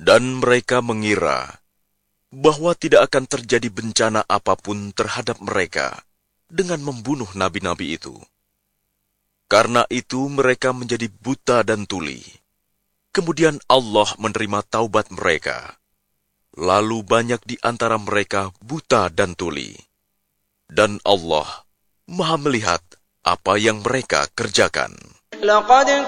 Dan mereka mengira bahwa tidak akan terjadi bencana apapun terhadap mereka dengan membunuh nabi-nabi itu. Karena itu mereka menjadi buta dan tuli. Kemudian Allah menerima taubat mereka. Lalu banyak di antara mereka buta dan tuli. Dan Allah Maha melihat apa yang mereka kerjakan. لقد